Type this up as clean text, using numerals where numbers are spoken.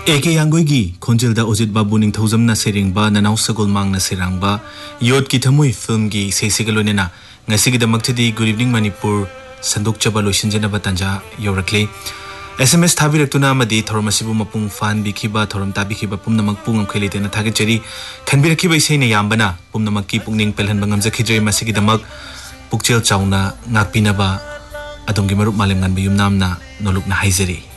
एके यांगोईगी खोंजिलदा ओजित बाबू निंगथौजमना सेरिंगबा ननाउ सगोल मांगना सेरांगबा योट की थमुई फिल्म की सेसिगलोनेना ngasigidamakthidi Good Evening Manipur sandokchaba loisinjenaba tanja yorakle SMS thabirektuna amadi thoromasibu mapung fan bikhiba thorom tabikhiba pumnamak pungam khelitena thagechari khanbirakhiba iseina yambana pumnamakki pungning pelhanba ngamjakhidre masigidamak pukchel chauna ngakpinaba adongi marup malem nganba yumnamna nolukna haizari